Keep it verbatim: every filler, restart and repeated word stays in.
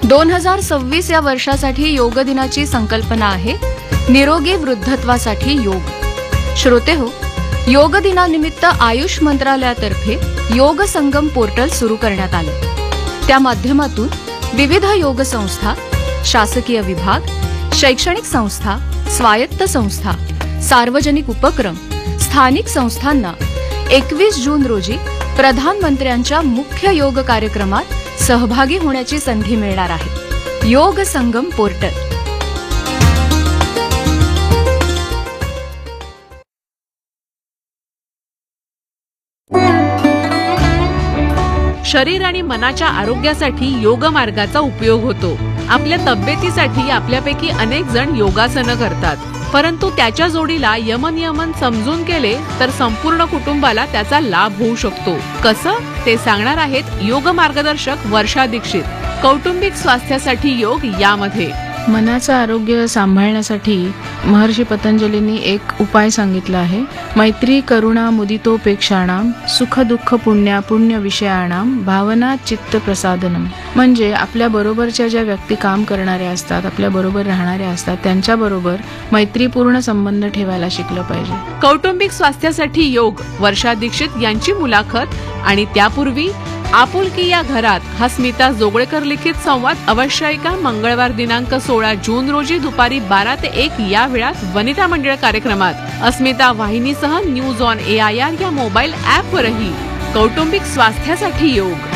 दोन हजार सव्वीस या वर्षासाठी योग दिनाची संकल्पना आहे निरोगी वृद्धत्वासाठी योग. श्रोतेहो, योग दिनानिमित्त आयुष मंत्रालयातर्फे योग संगम पोर्टल सुरू करण्यात आले. त्या माध्यमातून विविध योग संस्था, शासकीय विभाग, शैक्षणिक संस्था, स्वायत्त संस्था, सार्वजनिक उपक्रम, स्थानिक संस्थांना एकवीस जून रोजी प्रधानमंत्र्यांच्या मुख्य योग कार्यक्रमात सहभागी होण्याची संधी मिळणार आहे. योग संगम पोर्टल. शरीर आणि मनाच्या आरोग्यासाठी योग मार्गाचा उपयोग होतो. आपल्या तब्येतीसाठी आपल्यापैकी अनेक जण योगासनं करतात, परंतु त्याच्या जोडीला यमनियमन समजून केले तर संपूर्ण कुटुंबाला त्याचा लाभ होऊ शकतो. कसं ते सांगणार आहेत योग मार्गदर्शक वर्षा दीक्षित. कौटुंबिक स्वास्थ्यासाठी योग यामध्ये मनाचं आरोग्य सांभाळण्यासाठी महर्षी पतंजलींनी एक उपाय सांगितला आहे. मैत्री करुणा मुदितोपेक्षाणाम सुख दुःख पुण्या पुण्य विषयाणाम भावना चित्त प्रसादनम. म्हणजे आपल्या बरोबरच्या ज्या व्यक्ती काम करणाऱ्या असतात, आपल्या बरोबर राहणाऱ्या असतात, त्यांच्या बरोबर मैत्रीपूर्ण संबंध ठेवायला शिकलं पाहिजे. कौटुंबिक स्वास्थ्यासाठी योग वर्षा दीक्षित यांची मुलाखत. आणि त्यापूर्वी आपुलकी या घरात हा स्मिता जोगळेकर लिखित संवाद अवश्य ऐका. मंगळवार दिनांक सोळा जून रोजी दुपारी बारा ते एक या वेळात वनिता मंडळ कार्यक्रमात अस्मिता वाहिनीसह news on A I R या मोबाईल ऍपवरही कौटुंबिक स्वास्थ्यासाठी योग.